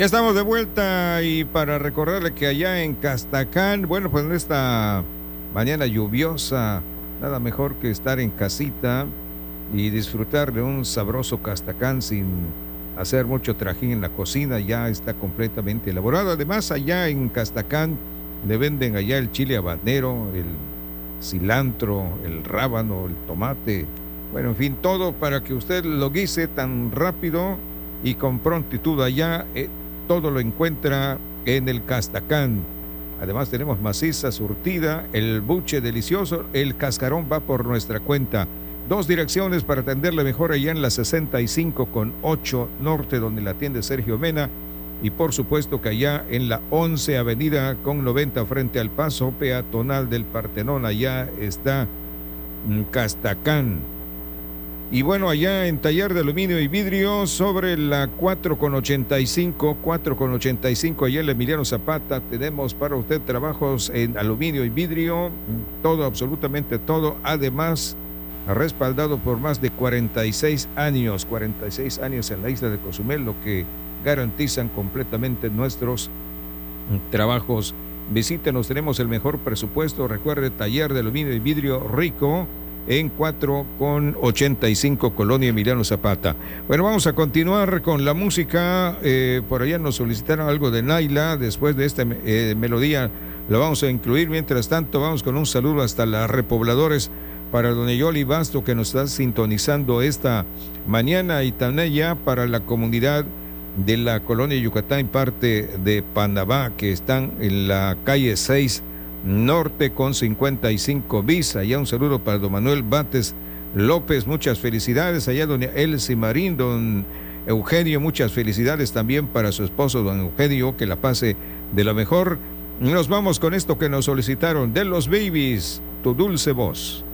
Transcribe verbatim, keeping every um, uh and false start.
Ya estamos de vuelta y para recordarle que allá en Castacán, bueno, pues en esta mañana lluviosa, nada mejor que estar en casita y disfrutar de un sabroso Castacán sin hacer mucho trajín en la cocina, ya está completamente elaborado. Además, allá en Castacán le venden allá el chile habanero, el cilantro, el rábano, el tomate, bueno, en fin, todo para que usted lo guise tan rápido y con prontitud allá. Eh, todo lo encuentra en el Castacán. Además tenemos maciza surtida, el buche delicioso, el cascarón va por nuestra cuenta. Dos direcciones para atenderle mejor allá en la sesenta y cinco con ocho Norte, donde la atiende Sergio Mena, y por supuesto que allá en la once Avenida con noventa frente al paso peatonal del Partenón, allá está Castacán. Y bueno, allá en Taller de Aluminio y Vidrio, sobre la cuatro con ochenta y cinco, cuatro con ochenta y cinco, allá en el Emiliano Zapata, tenemos para usted trabajos en aluminio y vidrio, todo, absolutamente todo, además respaldado por más de cuarenta y seis años, cuarenta y seis años en la isla de Cozumel, lo que garantizan completamente nuestros trabajos. Visítenos, tenemos el mejor presupuesto, recuerde, Taller de Aluminio y Vidrio Rico, en cuatro con ochenta y cinco Colonia Emiliano Zapata. Bueno, vamos a continuar con la música. Eh, por allá nos solicitaron algo de Naila. Después de esta eh, melodía lo vamos a incluir. Mientras tanto, vamos con un saludo hasta las Repobladores para doña Yoli Basto, que nos está sintonizando esta mañana, y también ya para la comunidad de la Colonia Yucatán y parte de Panamá, que están en la calle seis Norte con cincuenta y cinco bis. Allá un saludo para don Manuel Bates López, muchas felicidades. Allá doña Elsie Marín, don Eugenio, muchas felicidades también para su esposo don Eugenio, que la pase de lo mejor. Nos vamos con esto que nos solicitaron de los Babies, Tu Dulce Voz.